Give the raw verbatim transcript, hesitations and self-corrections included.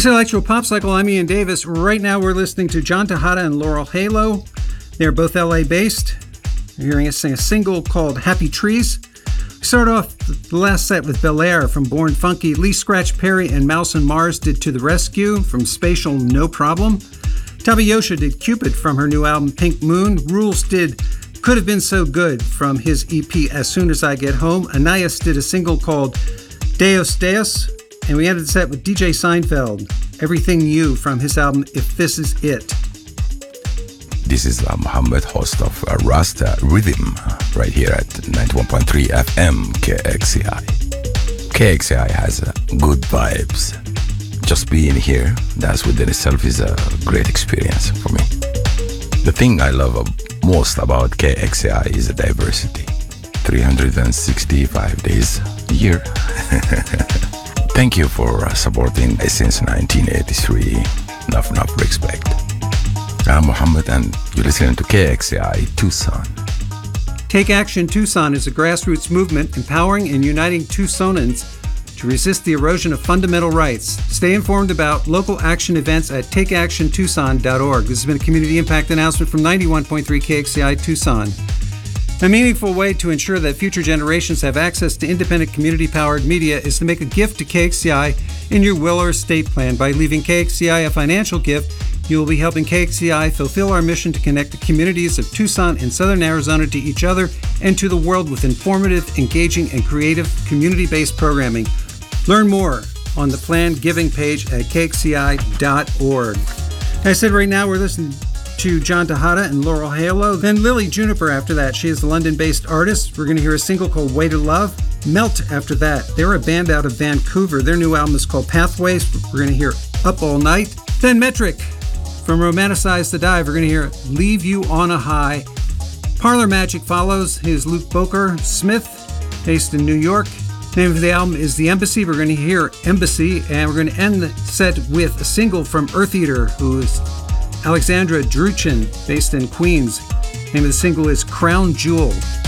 This is Electro Pop Cycle. I'm Ian Davis. Right now we're listening to John Tejada and Laurel Halo. They're both L A based. You're hearing us sing a single called Happy Trees. We start off the last set with Bel Air from Born Funky. Lee Scratch Perry and Mouse and Mars did To the Rescue from Spatial No Problem. Tabayosha did Cupid from her new album Pink Moon. Rules did Could Have Been So Good from his E P As Soon As I Get Home. Anais did a single called Deus Deus. And we ended the set with D J Seinfeld, Everything You from his album If This Is It. This is uh, Mohammed, host of uh, Rasta Rhythm, right here at ninety-one point three F M K X C I. K X C I has uh, good vibes. Just being here, that's within itself is a great experience for me. The thing I love uh, most about K X C I is the diversity. three hundred sixty-five days a year. Thank you for uh, supporting me since nineteen eighty-three. Enough, enough respect. I'm Mohammed and you're listening to K X C I Tucson. Take Action Tucson is a grassroots movement empowering and uniting Tucsonans to resist the erosion of fundamental rights. Stay informed about local action events at take action tucson dot org. This has been a community impact announcement from ninety-one point three K X C I Tucson. A meaningful way to ensure that future generations have access to independent community-powered media is to make a gift to K X C I in your will or estate plan. By leaving K X C I a financial gift, you will be helping K X C I fulfill our mission to connect the communities of Tucson and Southern Arizona to each other and to the world with informative, engaging, and creative community-based programming. Learn more on the planned giving page at k x c i dot org. As I said, right now we're listening to John Tejada and Laurel Halo. Then Lily Juniper after that. She is a London-based artist. We're going to hear a single called Way to Love. Melt after that. They're a band out of Vancouver. Their new album is called Pathways. We're going to hear Up All Night. Then Metric from Romanticize the Dive. We're going to hear Leave You on a High. Parlor Magic follows. His Luke Boker Smith, based in New York. The name of the album is The Embassy. We're going to hear Embassy. And we're going to end the set with a single from Earth Eater, who is Alexandra Druchin, based in Queens. The name of the single is Crown Jewel.